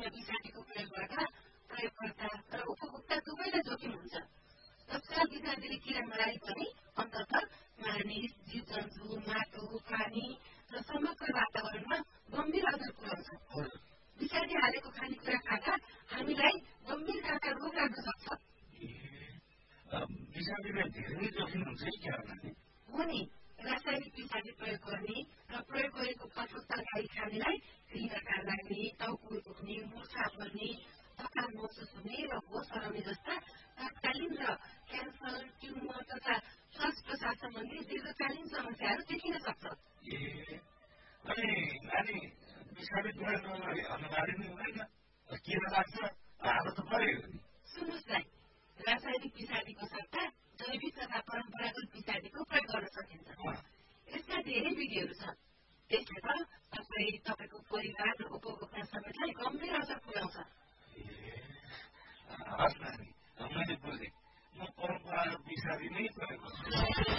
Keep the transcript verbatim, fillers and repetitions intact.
र विषादीको प्रयोगबाट प्रयोगकर्ता र उपभोक्ता दुवैलाई जोखिम हुन्छ। तत्काल विषादीले किरा मराई पनि अन्ततः मानिस, जीव-जन्तु, माटो, पानी र समग्र वातावरणमा गम्भीर असर पुर्याउँछ। विषादी हालेको खानेकुरा खाँदा हामीलाई गम्भीर खालका रोग लाग्न सक्छ। विषादीलाई धेरै जोखिम हुन्छ है क्या हो नि। रासायनिक विषादी प्रयोग गर्ने र प्रयोग गरेको कठोर तरकारी खानेलाई घृणा लाग्ने, टाउको दुख्ने, मुर्छा पर्ने, थकान महसुस हुने र होस हराउने जस्ता तत्कालीन र क्यान्सर, ट्युमर तथा श्वास प्रश्वास सम्बन्धी दीर्घकालीन समस्याहरू देखिन सक्छ। अनि नानी विषादी प्रयोग गर्दा अनिवार्य नै हुँदैन, किन लाग्छ हाल्नु त पर्यो नि। सुन्नुहोस् है, रासायनिक विषादीको सट्टा जैविक तथा परम्परागत विषादीको प्रयोग गर्न सकिन्छ। यसका धेरै विधिहरू छन्। त्यसले त तपाईँ, तपाईँको परिवार र उपभोक्ता समेतलाई गम्भीर असर पुर्याउँछ।